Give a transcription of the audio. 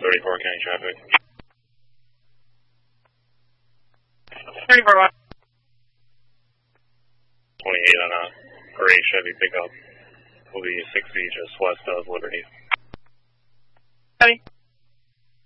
34 county traffic. 34 what? 28 on a gray Chevy pickup. Will be 60 just west of Liberty. Copy.